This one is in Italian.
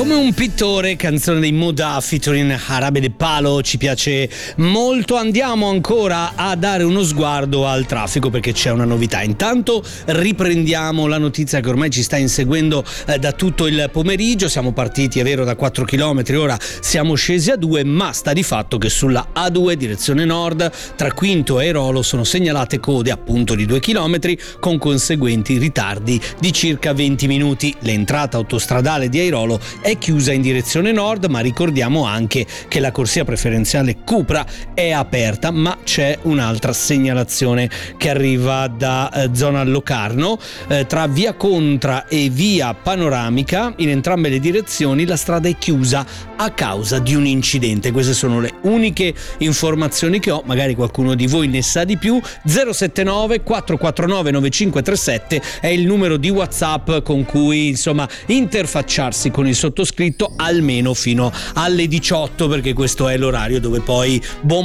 Come un pittore, canzone dei Moda featuring Jarabe de Palo, ci piace molto. Andiamo ancora a dare uno sguardo al traffico perché c'è una novità. Intanto riprendiamo la notizia che ormai ci sta inseguendo da tutto il pomeriggio. Siamo partiti, è vero, da 4 km, ora siamo scesi a 2, ma sta di fatto che sulla A2 direzione nord tra Quinto e Airolo sono segnalate code appunto di 2 km con conseguenti ritardi di circa 20 minuti. L'entrata autostradale di Airolo è chiusa in direzione nord, ma ricordiamo anche che la corsia preferenziale Cupra è aperta, ma c'è un'altra segnalazione che arriva da zona Locarno, tra via Contra e via Panoramica. In entrambe le direzioni la strada è chiusa a causa di un incidente. Queste sono le uniche informazioni che ho, magari qualcuno di voi ne sa di più. 079 449 9537 è il numero di WhatsApp con cui insomma interfacciarsi con il sottoscritto almeno fino alle 18, perché questo è l'orario dove poi buon